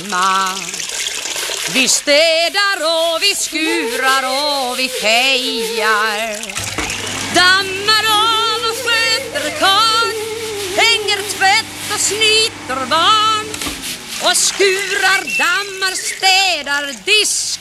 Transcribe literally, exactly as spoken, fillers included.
hemma. Vi städar och vi skurar och vi fejar, dammar av och sköter karl, hänger tvätt och snyter barn och skurar, dammar, städar, disk